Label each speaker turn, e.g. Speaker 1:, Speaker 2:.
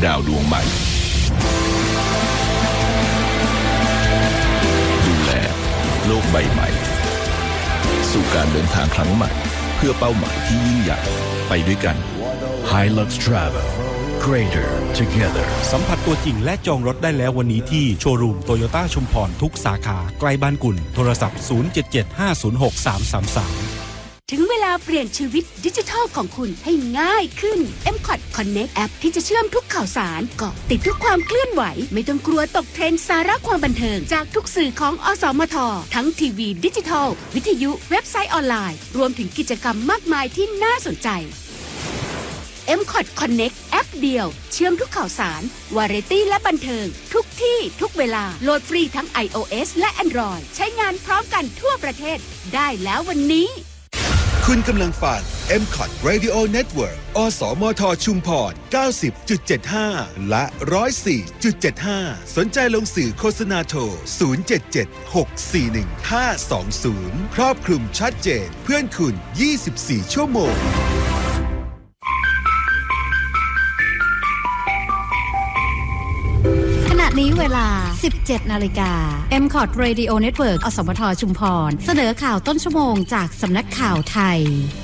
Speaker 1: ดาวดวงใหม่ดูแลโลกใบใหม่สู่การเดินทางครั้งใหม่เพื่อเป้าหมายที่ยิ่งใหญ่ไปด้วยกัน
Speaker 2: Hilux Travel Greater Together
Speaker 3: สัมผัสตัวจริงและจองรถได้แล้ววันนี้ที่โชว์รูมโตโยต้าชุมพรทุกสาขาใกล้บ้านกุ่นโทรศัพท์0775063333
Speaker 4: ถึงเวลาเปลี่ยนชีวิตดิจิทัลของคุณให้ง่ายขึ้น M-Cot Connect แอปที่จะเชื่อมทุกข่าวสารเกาะติดทุกความเคลื่อนไหวไม่ต้องกลัวตกเทรนด์สาระความบันเทิงจากทุกสื่อของอสมททั้งทีวีดิจิทัลวิทยุเว็บไซต์ออนไลน์รวมถึงกิจกรรมมากมายที่น่าสนใจ M-Cot Connect แอปเดียวเชื่อมทุกข่าวสารวาไรตี้และบันเทิงทุกที่ทุกเวลาโหลดฟรีทั้ง iOS และ Android ใช้งานพร้อมกันทั่วประเทศได้แล้ววันนี้
Speaker 5: คุณกำลังฟัง M-Cot Radio Network อสมทชุมพร 90.75 และ 104.75 สนใจลงสื่อโฆษณาโทร 077-641-520 ครอบคลุมชัดเจนเพื่อนคุณ 24 ชั่วโมง
Speaker 6: ขณะนี้เวลา 17 นาฬิกา M-Cot Radio Network อสมทชุมพรเสนอข่าวต้นชั่วโมงจากสำนักข่าวไทย